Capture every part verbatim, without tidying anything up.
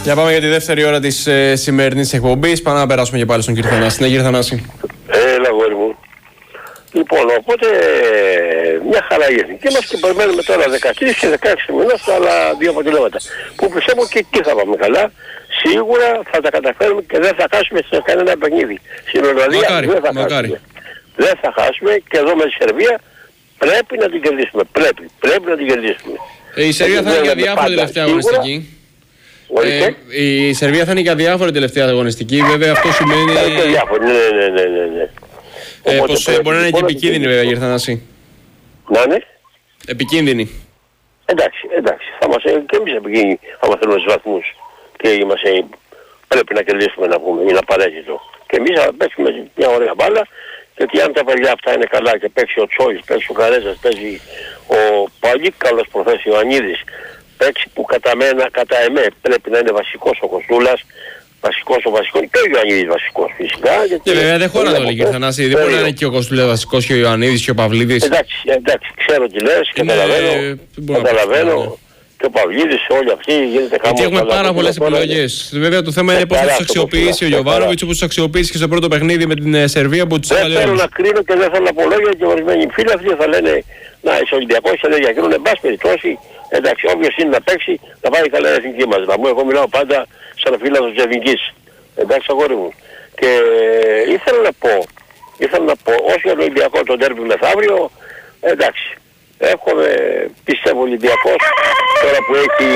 Για πάμε για τη δεύτερη ώρα της ε, σημερινής εκπομπής. Πάμε να περάσουμε και πάλι στον κύριο Θανάση. Ναι, κύριε Θανάση. Έλα, αγόρι μου. Λοιπόν, οπότε μια χαρά η εθνική μας και περιμένουμε τώρα δεκατρείς και δεκαέξι μήνες άλλα δύο αποτελέσματα. Που πιστεύω και εκεί θα πάμε καλά. Σίγουρα θα τα καταφέρουμε και δεν θα χάσουμε σε κανένα παιχνίδι. Στην Ολλανδία δεν θα μακάρι. χάσουμε. Δεν θα χάσουμε και εδώ με τη Σερβία πρέπει να την κερδίσουμε. Πρέπει, πρέπει να την κερδίσουμε. Ε, η Σερβία θα είναι για διάφορη τελευταία αγωνιστική. Ε, η Σερβία θα είναι για διάφορη τελευταία αγωνιστική. Βέβαια αυτό σημαίνει. Ε, και διάφορη, ναι, ναι, ναι, ναι, ναι. Ε, πως ε, μπορεί να είναι και επικίνδυνη βέβαια, κύριε Θανάση. Να είναι. Επικίνδυνη. Εντάξει, εντάξει. Θα μας, και εμείς επικίνδυνοι άμα θέλουμε τους βαθμούς. Και είμαστε, πρέπει να κερδίσουμε να πούμε, είναι απαραίτητο. Και εμείς θα παίξουμε μια ωραία μπάλα. Γιατί αν τα παιδιά αυτά είναι καλά και παίξει ο Τσόης, παίξει ο Καρέζας, παίξει ο πολύ καλός προφέσης ο Ανίδης, παίξει που κατά μένα, κατά εμέ πρέπει να είναι βασικός ο Κοστούλας, βασικός ο βασικός και ο Ιωαννίδης βασικός φυσικά. Και βέβαια δεν χωρά το όλοι κύριε Θανάση, δεν μπορεί να είναι και ο Κοστούλας βασικός και ο Ιωαννίδης και ο Παυλίδης. Εντάξει, εντάξει, ξέρω τι λες, καταλαβαίνω, καταλαβαίνω. Και ο Παυλίδης, όλοι αυτοί γίνεται χαμός. Γιατί έχουμε πάρα πολλές επιλογές. Βέβαια το θέμα είναι πώς θα τους αξιοποιήσει ο Γιοβάνοβιτς, όπως τους αξιοποιήσει και στο πρώτο παιχνίδι με την Σερβία που τους έβαλε. Δεν θέλω να κρίνω και δεν θέλω να πω λόγια και ορισμένοι φίλοι αυτοί θα λένε να είσαι Ολυμπιακός και δεν διακρίνουν. Εν πάση περιπτώσει, εντάξει, όποιος είναι να παίξει θα πάει καλά η εθνική μας. Να μου, εγώ μιλάω πάντα σαν φίλαθος της εθνικής. Εντάξει, αγόρι μου. Και ήθελα να πω, ήθελα να πω, όσο για το Ολυμπιακό το ντέρμπι μεθαύριο, εντάξει. Εύχομαι, πιστεύω Ολυμπιακός, τώρα που έχει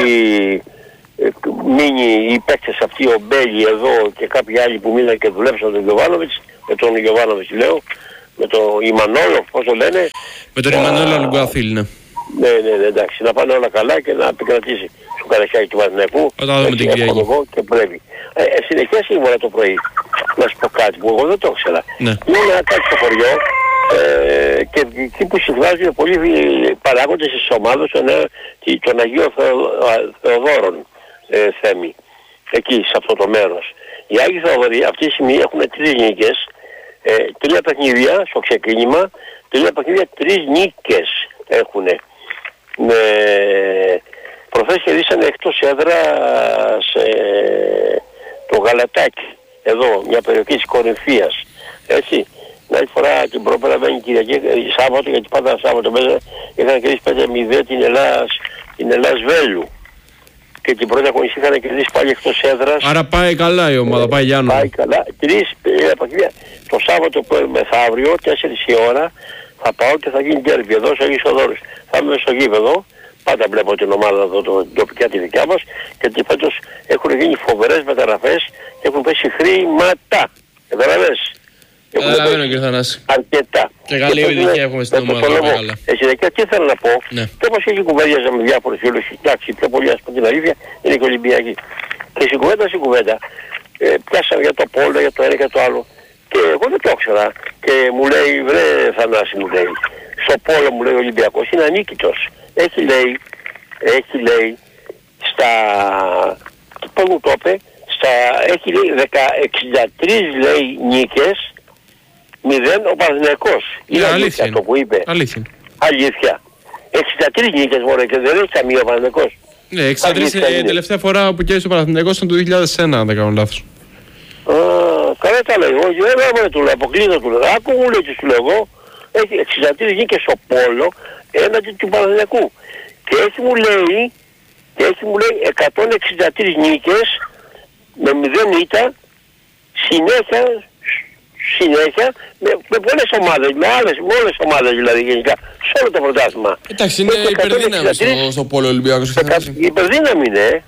μείνει οι παίκτες αυτοί, ο Μπέλη εδώ και κάποιοι άλλοι που μείναν και δουλέψαν τον Γιοβάνοβιτς, με τον Γιοβάνοβιτς λέω, με τον Ιμανόλο, πώς το λένε. Με τον Ιμανόλο Αλουγκουαθίλ, ναι. Ναι, ναι, ναι, εντάξει, να πάνε όλα καλά και να επικρατήσει στο Καρασιάκι του Παναθηναϊκού. Όταν δούμε την Κυριακή. Και πρέπει. Ε, ε, συνεχεία σήμερα το πρωί, να σου πω κάτι που εγώ δεν το ήξερα. Ναι. Ήμουν κάτι στο χωριό. Ε, και εκεί που συχνάζουν πολλοί παράγοντες της ομάδας των, των Αγίων Θεοδόρων ε, Θέμη, εκεί σε αυτό το μέρος. Οι Άγιοι Θεοδόροι αυτή τη στιγμή έχουν τρεις νίκες, ε, τρία παιχνίδια στο ξεκίνημα, τρία παιχνίδια, τρεις νίκες έχουν. Με προχθές κερδίσανε εκτός έδρας ε, το Γαλατάκι, εδώ, μια περιοχή της Κορινθίας, έτσι. Να η φορά την προπερασμένη Κυριακή, Σάββατο, γιατί πάντα Σάββατο μέσα είχαν κερδίσει πέντε μηδέν την Ελλάς, την Ελλάς Βέλου. Και την πρώτη αγωνιστή είχαν κερδίσει πάλι εκτός έδρας. Άρα πάει καλά η ομάδα, ε, πάει Γιάννου. Πάει καλά. Τρεις παιχνίδια. Το Σάββατο που μεθαύριο, τέσσερις η ώρα, θα πάω και θα γίνει ντέρμπι εδώ στο Αγίος Θεοδόρους. Θα είμαι στο γήπεδο. Πάντα βλέπω την ομάδα εδώ, το, την τοπικά τη δικιά μας. Γιατί φέτος έχουν γίνει φοβερές μεταγραφές και έχουν πέσει χρήματα. Καταλαβαίνεις. Καταλαβαίνω κύριε Θανάση. Αρκετά. Και καλή επιτυχία έχουμε στην ομάδα. Εσύ δεκιά τι θέλω να πω. Ναι. Και όπως έχει κουβέντιαζα με διάφορους φίλους, εντάξει, πιο πολύ ας πω την αλήθεια, είναι και Ολυμπιακοί. Και στην κουβέντα στην κουβέντα, ε, πιάσαμε για το πόλο, για το ένα και το άλλο. Και εγώ δεν το ήξερα. Και μου λέει, βρε Θανάση μου λέει, στο πόλο μου λέει ο Ολυμπιακός είναι ανίκητος. Έχει λέει, έχει λέει, στα, πώς μου το είπε, στα, έχει λέει εξήντα τρεις λέει νίκες, μηδέν ο Παναθηναϊκός. Είναι αλήθεια, αλήθεια αυτό που είπε. Αλήθεια. Αλήθεια. εξήντα τρεις νίκες μόνο και δεν έχει καμία ο Παναθηναϊκός. Ναι, εξήντα τρεις η τελευταία φορά που κέρδισε ο Παναθηναϊκός ήταν το δύο χιλιάδες ένα, αν δεν κάνω λάθος. Α, καλά τα λέω. Όχι, δεν έμενε του λέω, αποκλείδω του λέω. Άκου μου λέει τι σου λέω εγώ. Έχει εξήντα τρεις νίκες στο πόλο έναντι του Παναθηναϊκού. Και έχει μου λέει, και έχει μου λέει εκατόν εξήντα τρεις νίκες με μηδέν ήττα συνέχεια, συνέχεια με, με πολλές ομάδες, με άλλες, με όλες ομάδες δηλαδή γενικά, σε όλο το πρωτάθλημα. Εντάξει, είναι υπερδύναμη στο, στο πόλο Ολυμπιακός. Υπερδύναμη είναι.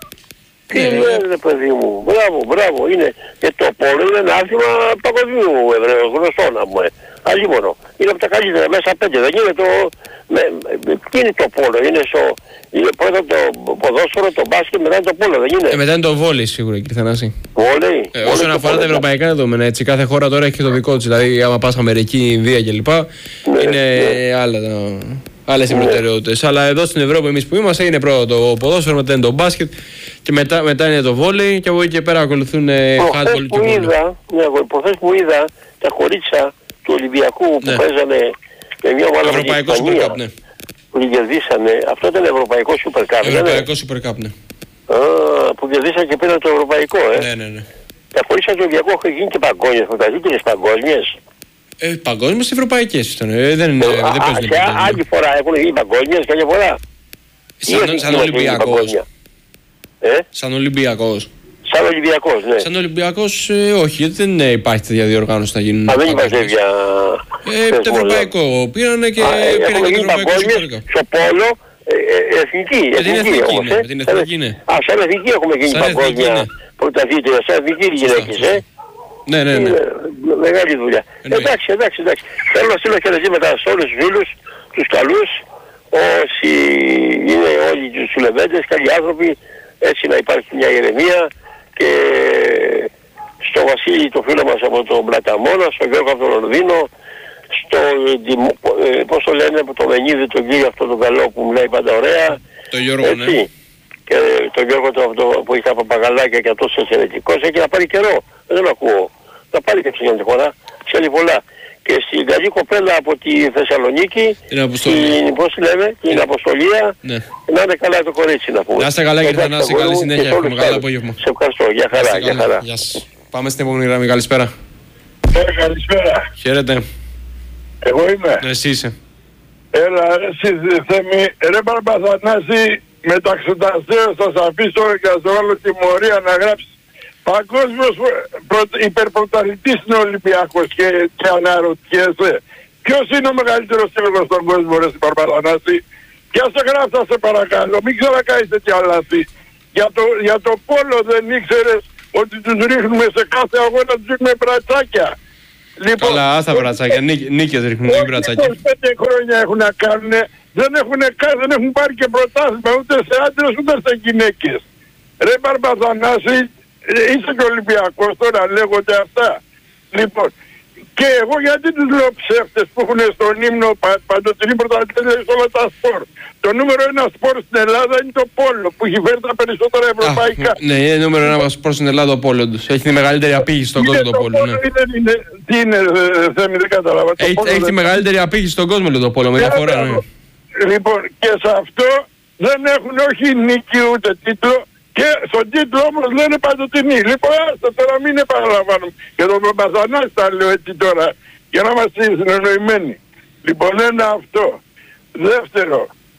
Τι είναι παιδί μου, μπράβο, μπράβο, είναι. Και το πόλο είναι ένα άθλημα παγκοσμίου γνωστό να πούμε. Αλλήμωνο. Είναι από τα καλύτερα, μέσα πέντε, δεν είναι το... Με, με, τι είναι το πόλο, είναι στο... Είναι πρώτα το ποδόσφαιρο, το μπάσκετ, μετά είναι το πόλο, δεν είναι. Ε, μετά είναι το βόλεϊ σίγουρα κύριε Θανάση. Βόλεϊ. Ε, όσον αφορά τα ευρωπαϊκά δεδομένα, έτσι, κάθε χώρα τώρα έχει και το δικό της. Δηλαδή, άμα πας Αμερική, Ινδία κλπ. Ναι, είναι ναι. άλλα... Άλλες οι προτεραιότητες. Αλλά εδώ στην Ευρώπη, εμείς που είμαστε, είναι πρώτο το ποδόσφαιρο, μετά είναι το μπάσκετ και μετά, μετά είναι το βόλεϊ και από εκεί και πέρα ακολουθούν χάντμπολ και βόλεϊ. Ναι, προχθές που είδα τα κορίτσια του Ολυμπιακού που ναι. παίζανε με μια ομάδα με την Ισπανία ναι. που την κερδίσανε. Αυτό ήταν Ευρωπαϊκό Super Cup. Ευρωπαϊκό Super Cup, ναι. Α, που κερδίσαν και πήραν το ευρωπαϊκό, ε. Ναι, ναι, ναι. Τα χωρίς τον Ολυμπιακό έχουν γίνει και παγκόσμιες, πρωταθλήτριες παγκόσμιες. Ε, παγκόσμιες ευρωπαϊκές ήταν, ε, δεν, Ε, ε, δεν α, παίζουν σε παγκόσμια. άλλη φορά έχουν γίνει παγκόσμιες, κάποια φορά. Σαν, σαν Ολυμπιακός. Ε? Σαν Ολυμπιακός. Σαν Ολυμπιακός, ναι. Σαν Ολυμπιακός, ε, όχι, δεν ε, υπάρχει τέτοια διοργάνωση να γίνουν. Α, δεν υπάρχει τέτοια. Ε, το ευρωπαϊκό πήρανε και πήραν και το ευρωπαϊκό εσωτερικά. Στο πόλο, ε, ε, εθνική. Με την εθνική, όμως, ναι, ε. με την εθνική, ναι. Α, σαν εθνική έχουμε γίνει Σαν εθνική, παγκόσμια ναι. πρωταθλήτρια, σαν εθνική γυναίκες, ε. Ναι, ναι, ναι. Είναι μεγάλη δουλειά. Εννοεί. Εντάξει, εντάξει, εντάξει. Θέλω να στείλω χαιρετήματα σε όλους τους φίλους, τους καλούς, όσοι είναι όλοι τους σουλεβέντες, καλοί άνθρωποι, έτσι να υπάρχει μια ηρεμία και στο Βασίλη το φίλο μας από τον Πλαταμόνα, στον Γιώργο από τον Λονδίνο, στο, ε, πώς το λένε, από το Μενίδη, τον κύριο αυτό τον καλό που μιλάει πάντα ωραία. Το Γιώργο, ναι. Έτσι. Και τον Γιώργο το, το, που είχε παπαγαλάκια και αυτός εξαιρετικός, έχει να πάρει καιρό, δεν ακούω. Να πάρει και ψηφιακή χώρα, ξέρει πολλά. Και στην καλή κοπέλα από τη Θεσσαλονίκη, Την Αποστολή. την, πώς λέμε, την Ναι. Αποστολία, Ναι. να είναι καλά το κορίτσι να πούμε. Να είστε καλά, κύριε Εντάξει, Θανάση, αγόρι καλή μου, συνέχεια. και σε όλους Έχουμε καλό τους άλλους. απόγευμα. Σε ευχαριστώ, για χαρά, Είστε για καλά. χαρά. Γεια σας. Πάμε στην επόμενη γραμμή, καλησπέρα. Ε, καλησπέρα. Χαίρετε. Εγώ είμαι. Ναι, εσύ είσαι. Έλα, εσύ Θέμη. Ρε Μπαρμπαθανάση, μεταξύ τα αστέρες θα σας αφήσω και θα σου βάλω τιμωρία να γράψει. Παγκόσμιος προ, υπερπρωταθλητής είναι ο Ολυμπιακός και, και αναρωτιέσαι. Ποιος είναι ο μεγαλύτερος σύλλογος στον κόσμο, ρε Μπαρμπαθανάση. Και ας σε γράψα σε παρακαλώ, μην ξανακάνεις τέτοια λάθη. Για το, για το πόλο δεν ήξερες ότι τους ρίχνουμε σε κάθε αγώνα, τους ρίχνουμε μπρατσάκια. Λοιπόν, Καλά, άστα βρατσάκια. Νίκ, νίκες ρίχνουν, όχι βρατσάκια. πέντε χρόνια έχουν να κάνουν, δεν έχουν, δεν έχουν πάρει και πρωτάθλημα ούτε σε άντρες ούτε σε γυναίκες. Ρε Μπαρμπαθανάση, είσαι και Ολυμπιακός τώρα, λέγονται αυτά. Λοιπόν, και εγώ γιατί τους λέω ψεύτες που έχουν στον ύμνο πα, παντοτινή πρωταθλήτρια σε όλα τα σπορ. Το νούμερο ένα σπορ στην Ελλάδα είναι το πόλο που έχει φέρει τα περισσότερα ευρωπαϊκά. Α, ναι, είναι νούμερο ένα προς την Ελλάδα ο πόλο τους. Έχει τη μεγαλύτερη απήγηση στον κόσμο το πόλο. Ναι. Είναι, είναι, τι είναι, ε, Θέμη, δεν κατάλαβα. Το Έχει, πόλο έχει τη δεν- μεγαλύτερη απήγηση στον κόσμο λέει, το πόλο, με διαφορά. Ναι. Λοιπόν, και σε αυτό δεν έχουν όχι νίκη ούτε τίτλο και στον τίτλο όμως λένε παντοτινή. Λοιπόν, άστα τώρα μην επαναλαμβάνουμε. Και τον Παπαθανάση τα λέω έτσι τώρα, για να είμαστε συνεννοημένοι. Λοιπόν, ένα αυτό. Δεύτερο,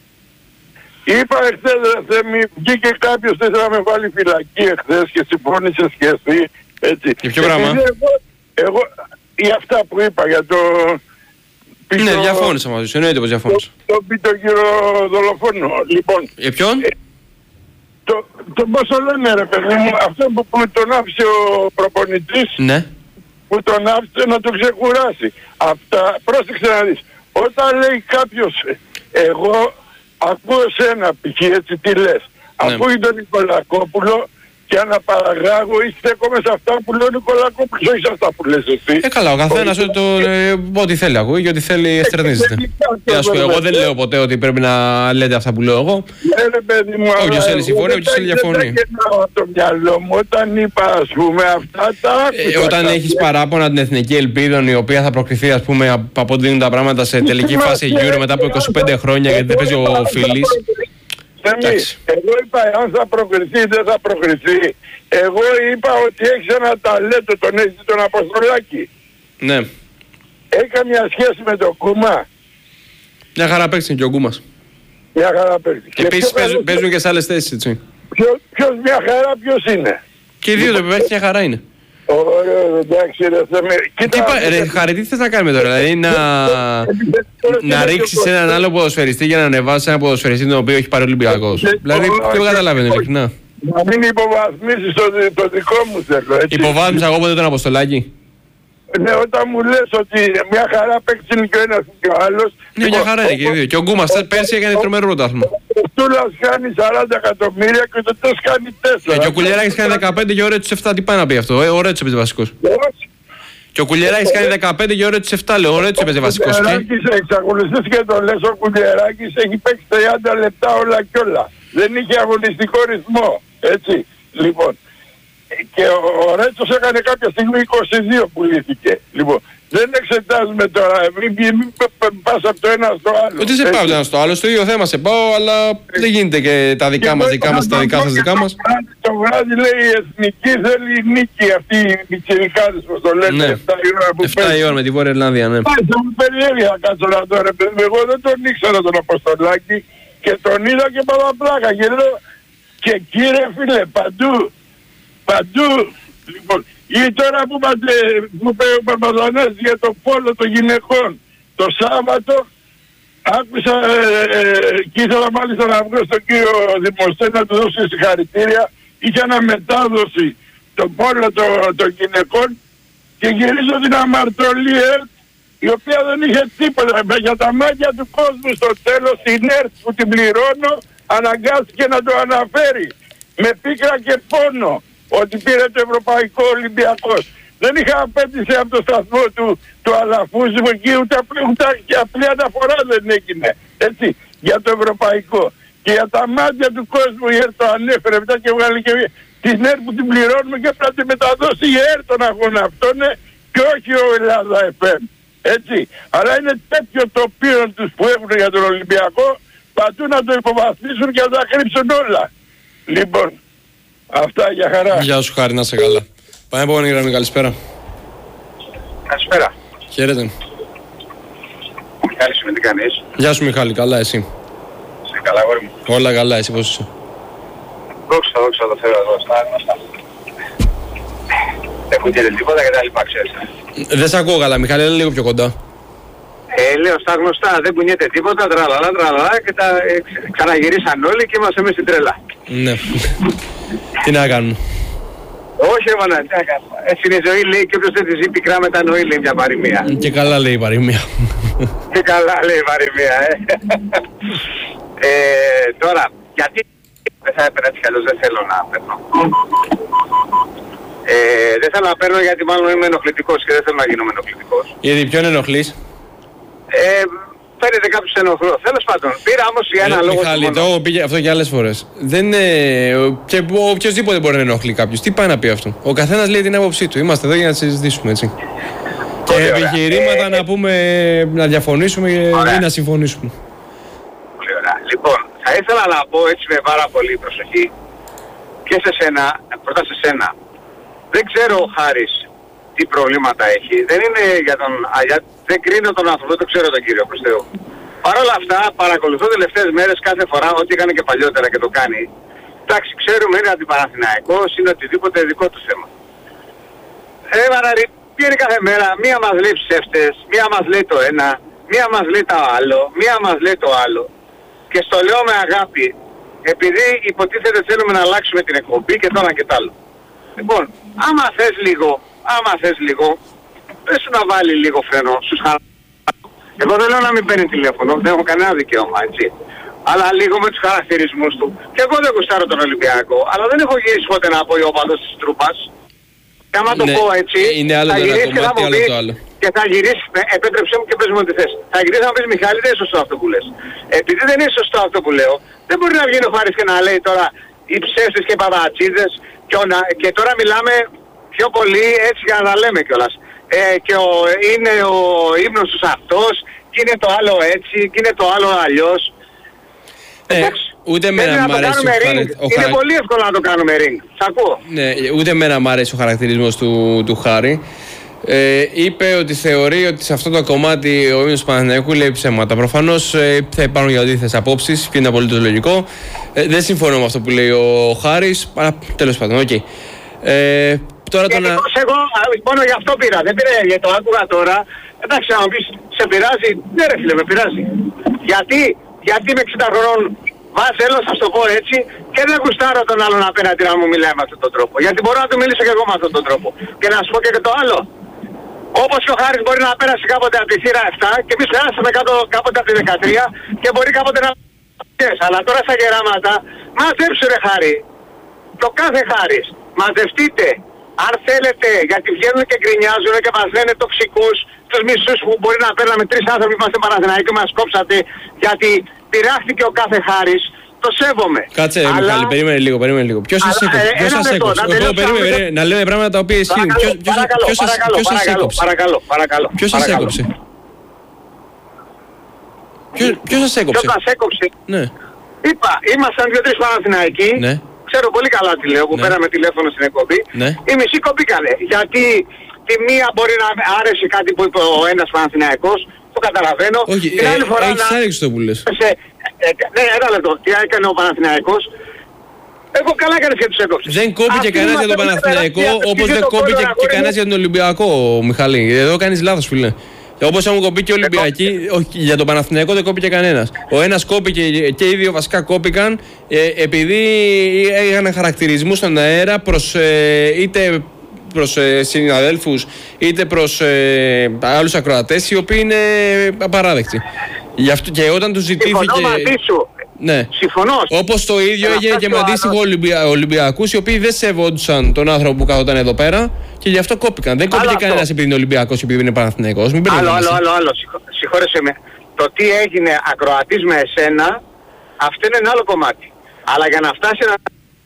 είπα εχθές ρε Θέμη, βγήκε κάποιος που ήθελε να με βάλει φυλακή εχθές και συμφώνησες και εσύ, έτσι. Για ποιο πράγμα? Επειδή Εγώ, εγώ, για αυτά που είπα, για το... Ναι, διαφώνησα μαζί σου, εννοείται πως διαφώνησα. Το πει το κύριο δολοφόνο. Λοιπόν, Για ποιον? το, το πώς το λένε ρε παιδί μου, αυτό που, που τον άφησε ο προπονητής, Ναι. που τον άφησε να τον ξεκουράσει. Αυτά, πρόσεξε να δεις, όταν λέει κάποιος, εγώ ακούω σένα π.χ. έτσι τι λες, Ναι. ακούει τον Νικολακόπουλο και αναπαραγάγω ή στέκομαι σε αυτά που λέει ο Νικολακόπουλος, όχι σε αυτά που λες εσύ. Ε, καλά, ο καθένας ό,τι, το, ε, ό,τι θέλει ακούει και ό,τι θέλει εστερνίζεται. Τι ας πω, εγώ δεν λέω ποτέ ότι πρέπει να λέτε αυτά που λέω εγώ. Ναι, ρε παιδί μου, Όποιος αλλά θέλει εγώ συμφωνεί, δεν όποιος θέλει τα- διαφωνεί. δεν τα γεννάω από το μυαλό μου. Όταν είπα, ας πούμε, αυτά τα Ε, άκουσα. όταν κάποια. έχεις παράπονα την Εθνική Ελπίδων η οποία θα προκριθεί ας πούμε από από ό,τι δίνουν τα πράγματα σε τελική φάση Euro μετά από είκοσι πέντε χρόνια γιατί δεν παίζει ο Φίλης. Θέμη, Εντάξει. εγώ είπα αν θα προκριθεί ή δεν θα προκριθεί. Εγώ είπα ότι έχεις ένα ταλέντο, τον έχεις τον Αποστολάκη. Ναι. Έχει καμία σχέση με το Κούμα. Μια χαρά παίξει και ο Γκούμας. Μια χαρά παίζει. Και επίσης παίζουν, παίζουν και σε άλλες θέσεις έτσι. Ποιος, ποιος μια χαρά ποιος είναι. Και οι δύο το παίξει μια χαρά είναι. Ωραίο, εντάξει ρε Θέμη. Τι πα- ρε, Χαρή, τι θες να κάνουμε τώρα, δηλαδή να, να ρίξεις έναν άλλο ποδοσφαιριστή για να ανεβάσεις ένα ποδοσφαιριστή τον οποίο έχει πάρει ο Ολυμπιακός. Δηλαδή δεν καταλαβαίνω ειλικρινά. Να μην υποβαθμίσεις το, δι- το δικό μου θέλω, έτσι. Υποβάθμισα εγώ ποτέ τον Αποστολάκη. Ναι, όταν μου λες ότι μια χαρά παίξει και ο ένας και ο άλλος... Ναι, μια χαρά είναι και οι δύο. Και ο Γκούμας πέρσι έκανε τρομερό πρωτάθλημα. Ο Στούλας κάνει σαράντα εκατομμύρια και το τες κάνει τέσσερα. Και ο Κουλιεράκης κάνει δεκαπέντε και ο Ρέτσος επτά. Τι πάει να πει αυτό, ε, ο Ρέτσος έπαιζε βασικός. Και ο Κουλιεράκης κάνει δεκαπέντε και ο Ρέτσος επτά, λέω, ο Ρέτσος έπαιζε βασικός. Ο Και... Κουλιεράκης, εξακολουθείς και το λες, ο Κουλιεράκης έχει παίξει τριάντα λεπτά όλα κι όλα. Δεν είχε αγωνιστικό ρυθμό, έτσι. Λοιπόν, και ο Ρέτσος έκανε κάποια στιγμή είκοσι δύο που λύθηκε. Λοιπόν, δεν εξετάζουμε τώρα, μην, μην, μην πας από το ένα στο άλλο. Ότι σε πάω το ένα στο άλλο, στο ίδιο θέμα σε πάω, αλλά δεν γίνεται και τα δικά μας δικά μας, τα δικά σας δικά μας. Το βράδυ λέει η εθνική θέλει νίκη αυτοί οι πιτσιρικάδες που το λένε, ναι. εφτά η ώρα που εφτά η ώρα με τη Βόρεια Ιρλανδία, ναι. Πάει, θα μου περιέργεια να κάτσω να το ρε παιδί, εγώ δεν τον ήξερα τον Αποστολάκη και τον είδα και παραπλάκα και λέω, και κύριε φίλε, παντού, παντού, λοιπόν, ή τώρα που είπατε, που είπε ο Παπαδανάς για το πόλο των γυναικών, το Σάββατο, άκουσα ε, ε, και ήθελα μάλιστα να βγω στον κύριο Δημοσθέ να του δώσω συγχαρητήρια, είχε αναμετάδοση το πόλο των, των γυναικών και γυρίζω την αμαρτωλή ΕΡΤ, η οποία δεν είχε τίποτα, για τα μάτια του κόσμου στο τέλος την ΕΡΤ που την πληρώνω αναγκάστηκε να το αναφέρει με πίκρα και πόνο ότι πήρε το Ευρωπαϊκό Ολυμπιακός. Δεν είχα απέτηση από το σταθμό του, του Αλαφούζου εκεί, ούτε, ούτε απλή αναφορά δεν έγινε, έτσι, για το Ευρωπαϊκό. Και για τα μάτια του κόσμου η ΕΡΤ το ανέφερε μετά και βγάλει και την ΕΡΤ που την πληρώνουμε και πρέπει να τη μεταδώσει η ΕΡΤ τον αγώνα αυτόν και όχι ο Ελλάδα εφ εμ. Έτσι. Αλλά είναι τέτοιο τοπίο τους που έχουν για τον Ολυμπιακό, παντού να το υποβαθμίσουν και να τα κρύψουν όλα. Λοιπόν, αυτά για χαρά. Γεια σου Χάρη, να είσαι καλά. Πάμε επόμενη γραμμή, καλησπέρα. Καλησπέρα. Χαίρετε. Μιχάλης, με τι κάνεις? Γεια σου Μιχάλη, καλά εσύ? Σε καλά, αγόρι μου. Όλα καλά, εσύ πώς είσαι? Δόξα, δόξα το Θεό εδώ, στα γνωστά. Δεν ακούγεται τίποτα και τα λοιπά, ξέρεις. Δεν σ' ακούω καλά, Μιχάλη, έλα λίγο πιο κοντά. Ε, λέω στα γνωστά, δεν κουνιέται τίποτα, τραλαλά, τραλαλά και τα ε, ξαναγυρίσαν όλοι και είμαστε εμείς στην τρέλα. Ναι. Τι να κάνουμε. Όχι, έβαλα, τι να κάνουμε. Έτσι είναι η ζωή, λέει, και όποιος δεν τη ζει πικρά μετανοεί, λέει μια παροιμία. Και καλά λέει η παροιμία. Και καλά λέει η παροιμία, ε. ε τώρα, γιατί δεν θα έπαιρνα έτσι κι αλλιώς, δεν θέλω να παίρνω. Ε, δεν θέλω να παίρνω γιατί μάλλον είμαι ενοχλητικός και δεν θέλω να γίνομαι ενοχλητικός. Γιατί ποιον ενοχλείς? Ε, φαίνεται κάποιος ενοχλώ. Τέλος πάντων, πήρα όμως για ένα ε, λόγο. Μιχάλη, το έχω πει αυτό και άλλες φορές. Δεν είναι... Και οποιοσδήποτε μπορεί να ενοχλεί κάποιος. Τι πάει να πει αυτό? Ο καθένας λέει την άποψή του. Είμαστε εδώ για να συζητήσουμε, έτσι. Και επιχειρήματα ε, να πούμε, να διαφωνήσουμε ή να συμφωνήσουμε. Πολύ ωραία. Λοιπόν, θα ήθελα να πω έτσι με πάρα πολύ προσοχή και σε σένα, πρώτα σε σένα. Δεν ξέρω ο Χάρης τι προβλήματα έχει. Δεν είναι για τον... Για, δεν κρίνω τον άνθρωπο, δεν το ξέρω τον κύριο προς Θεού. Παρ' όλα αυτά παρακολουθώ τελευταίες μέρες κάθε φορά ό,τι έκανε και παλιότερα και το κάνει. Εντάξει, ξέρουμε είναι αντιπαραθηναϊκός, είναι οτιδήποτε δικό του θέμα. Ε, Βαραρή, πήρε κάθε μέρα, μία μας λέει ψεύτες, μία μας λέει το ένα, μία μας λέει το άλλο, μία μας λέει το άλλο. Και στο λέω με αγάπη, επειδή υποτίθεται θέλουμε να αλλάξουμε την εκπομπή και το ένα και το άλλο. Λοιπόν, άμα θες λίγο, άμα θες λίγο, πες σου να βάλει λίγο φρένο στους χαρακτηρισμούς. Εγώ δεν λέω να μην παίρνει τηλέφωνο, δεν έχω κανένα δικαίωμα, έτσι. Αλλά λίγο με τους χαρακτηρισμούς του. Και εγώ δεν γουστάρω τον Ολυμπιακό, αλλά δεν έχω γυρίσει ποτέ να πω ο οπαδός της τρούπας. Και άμα το ναι, πω έτσι, είναι άλλο θα το γυρίσει και θα μου πει, άλλο. και θα γυρίσει, επέτρεψέ μου και πες μου ό,τι θες. Θα γυρίσει να μου πεις, Μιχάλη, δεν είναι σωστό αυτό που λες. Επειδή δεν είναι σωστό αυτό που λέω, δεν μπορεί να βγαίνει ο Χάρης και να λέει τώρα οι ψεύτες και οι παπατσίδες. Και, και τώρα μιλάμε πιο πολύ έτσι για να τα λέμε κιόλας. Ε, και ο, είναι ο ύμνος τους αυτός, και είναι το άλλο έτσι, και είναι το άλλο αλλιώς. Ε, Εντάξει, ούτε εμένα μ' αρέσει ο Χαρακτηρισμός. Είναι χαρα... πολύ εύκολο να το κάνουμε ring. Σ' ακούω. Ναι, ούτε εμένα μ' αρέσει ο χαρακτηρισμός του, του Χάρη. Ε, είπε ότι θεωρεί ότι σε αυτό το κομμάτι ο ύμνος του Παναθηναϊκού λέει ψέματα. Προφανώς ε, θα υπάρχουν για αντίθετες απόψεις και είναι απολύτως λογικό. Ε, δεν συμφωνώ με αυτό που λέει ο Χάρης, αλλά τέλος πάντων, οκ. Okay. Ε, τώρα το να... Εγώ μόνο γι' αυτό πήρα, δεν πήρα γιατί το άκουγα τώρα. Εντάξει, να μου πεις, σε πειράζει? Ναι ρε φίλε, με πειράζει. Γιατί, γιατί με εξήντα χρόνων βάζελο, θα το πω έτσι, και δεν γουστάρω τον άλλον απέναντι να μου μιλάει με αυτόν τον τρόπο. Γιατί μπορώ να του μιλήσω και εγώ με αυτόν τον τρόπο. Και να σου πω και το άλλο. Όπως και ο Χάρης μπορεί να πέρασε κάποτε από τη θύρα επτά και εμείς περάσαμε κάποτε από τη δεκατρία και μπορεί κάποτε να... Αλλά τώρα στα γεράματα, μαζέψου ρε Χάρη. Το κάθε Χάρης. Μαζευτείτε. Αν θέλετε, γιατί βγαίνουν και γκρινιάζουν και μας λένε τοξικούς, τους μισούς που μπορεί να παίρναμε τρεις άνθρωποι που είμαστε Παναθηναϊκοί και μας κόψατε, γιατί πειράχτηκε ο κάθε Χάρης το σέβομαι. Κάτσε, αλλά... Μιχάλη, περίμενε λίγο, περίμενε λίγο. Ποιος σας έκοψε? Ποιος σας έκοψε? Εγώ περίμενε να λέμε πράγματα τα οποία ισχύουν. Ποιος σας έκοψε? Παρακαλώ, παρακαλώ. Ποιος σας έκοψε? Ποιος σας έκοψε? Ποιος σας έκοψε? Ναι. Είπα, ήμασταν δύο-τρεις Παναθηναϊκοί. Ναι. Ξέρω πολύ καλά τι λέω, που Ναι. πέραμε τηλέφωνο στην εκπομπή. Ναι. Οι μισοί κοπήκανε. Γιατί τη μία μπορεί να άρεσε κάτι που είπε ο ένας Παναθηναϊκός, το καταλαβαίνω. Όχι, την άλλη ε, φορά έχεις να... άδικο στο που λες. Σε, ε, ναι, ένα λεπτό. Τι έκανε ο Παναθηναϊκός? Εγώ καλά έκανες και τους έκοψες. Δεν κόπηκε Αυτοί κανένας για τον είμαστε Παναθηναϊκό, πέρα, όπως και δεν το κόπηκε κόλλο, και αγόρι κανένας μου. για τον Ολυμπιακό, Μιχαλή. Εδώ κάνεις λάθος, φίλε. Όπως έχουν κοπεί και οι Ολυμπιακοί, όχι, για τον Παναθηναϊκό δεν κόπηκε κανένας. Ο ένας κόπηκε και οι δύο βασικά κόπηκαν ε, επειδή είχαν χαρακτηρισμούς στον αέρα προς, ε, είτε προς ε, συναδέλφους είτε προς ε, άλλους ακροατές οι οποίοι είναι απαράδεκτοι. Γι' αυτό, και όταν τους ζητήθηκε... Συμφωνώ μαζί σου. Ναι. Συμφωνώ. Όπως το ίδιο Αλλά έγινε και με ο αντίστοιχο άλλος... Ολυμπια... Ολυμπιακούς οι οποίοι δεν σεβόντουσαν τον άνθρωπο που καθόταν εδώ πέρα και γι' αυτό κόπηκαν. Δεν κόπηκε κανένας επειδή είναι Ολυμπιακός, επειδή είναι Παναθηναϊκός. Μην Άλλο, άλλο, περιμένεις. άλλο, άλλο. Συγχώρεσαι με. Το τι έγινε ακροατής με εσένα, αυτό είναι ένα άλλο κομμάτι. Αλλά για να φτάσει ένα...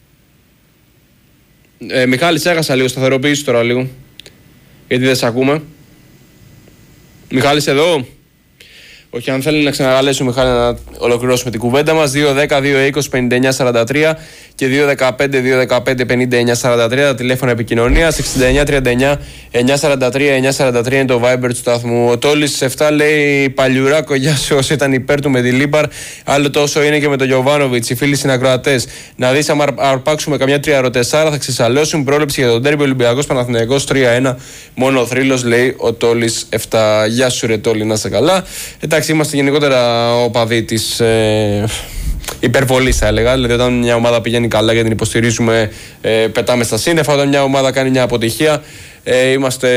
Ε, Μιχάλη, σε έχασα λίγο, σταθεροποιήσου τώρα λίγο. Γιατί δεν σε ακούμε. Μιχάλη, εδώ. Όχι, αν θέλει να ξαναγαλέσουμε, Μιχάλη, να ολοκληρώσουμε την κουβέντα μας. δύο δέκα δύο είκοσι πενήντα εννιά σαράντα τρία και δύο δεκαπέντε δύο δεκαπέντε πενήντα εννιά σαράντα τρία τα τηλέφωνα επικοινωνίας. εξήντα εννιά τριάντα εννιά εννιακόσια σαράντα τρία εννιακόσια σαράντα τρία είναι το Viber του σταθμού. Ο Τόλης επτά λέει παλιουράκο, γεια σου όσοι ήταν υπέρ του με τη Λίμπαρ. Άλλο τόσο είναι και με τον Γιοβάνοβιτς. Οι φίλοι συνακροατές. Να δεις, αν αρπάξουμε καμιά τριαρωτεσάρα θα ξεσαλώσουν. Πρόληψη για τον τέρμπι Ολυμπιακός Παναθηναϊκός τρία ένα. Μόνο ο θρύλος, λέει ο Τόλης επτά. Γεια σου, ρε Τόλη, να είσαι καλά. Εντάξει, είμαστε γενικότερα οπαδοί της ε, υπερβολής, θα έλεγα. Δηλαδή, όταν μια ομάδα πηγαίνει καλά και την υποστηρίζουμε, ε, πετάμε στα σύννεφα. Όταν μια ομάδα κάνει μια αποτυχία, ε, είμαστε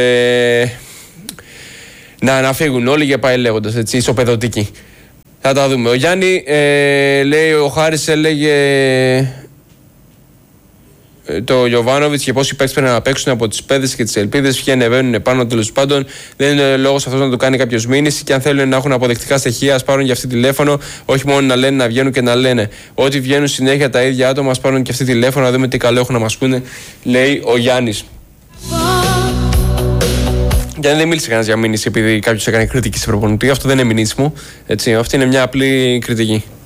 να αναφύγουν όλοι και πάει λέγοντας, έτσι, ισοπεδωτικοί. Θα τα δούμε. Ο Γιάννη ε, λέει, ο Χάρης έλεγε το Γιοβάνοβιτς και πόσοι παίκτες πρέπει να παίξουν από τις πέδες και τις ελπίδες. Ποιοι ανεβαίνουν πάνω, τέλος πάντων. Δεν είναι λόγος αυτός να του κάνει κάποιος μήνυση. Και αν θέλουν να έχουν αποδεικτικά στοιχεία, ας πάρουν και αυτή τηλέφωνο. Όχι μόνο να λένε, να βγαίνουν και να λένε. Ότι βγαίνουν συνέχεια τα ίδια άτομα, ας πάρουν και αυτή τηλέφωνο, να δούμε τι καλό έχουν να μας πούνε, λέει ο Γιάννης. Και δεν μίλησε κανένας για μήνυση επειδή κάποιος έκανε κριτική σε προπονητή. Αυτό δεν είναι μηνύσιμο. Έτσι. Αυτή είναι μια απλή κριτική.